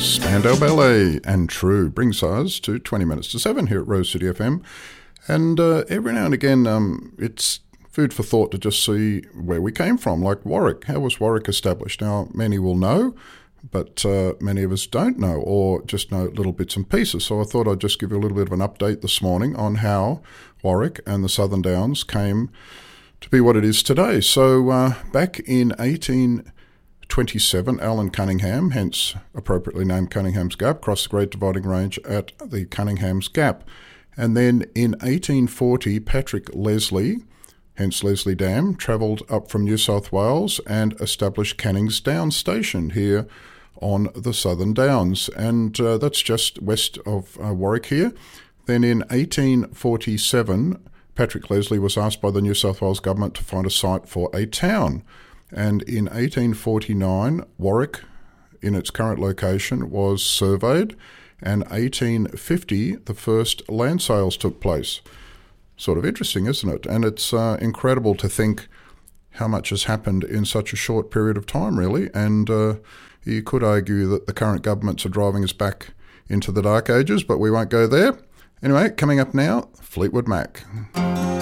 Spandau Ballet and True brings us to 20 minutes to 7 here at Rose City FM. And every now and again, it's food for thought to just see where we came from, like Warwick. How was Warwick established? Now, many will know, but many of us don't know, or just know little bits and pieces. So I thought I'd just give you a little bit of an update this morning on how Warwick and the Southern Downs came to be what it is today. So back in 1827, Allan Cunningham, hence appropriately named Cunningham's Gap, crossed the Great Dividing Range at the Cunningham's Gap. And then in 1840, Patrick Leslie, hence Leslie Dam, travelled up from New South Wales and established Canning's Downs Station here on the Southern Downs. And that's just west of Warwick here. Then in 1847, Patrick Leslie was asked by the New South Wales government to find a site for a town. And in 1849, Warwick, in its current location, was surveyed, and 1850, the first land sales took place. Sort of interesting, isn't it? And it's incredible to think how much has happened in such a short period of time, really. And you could argue that the current governments are driving us back into the dark ages, but we won't go there. Anyway, coming up now, Fleetwood Mac.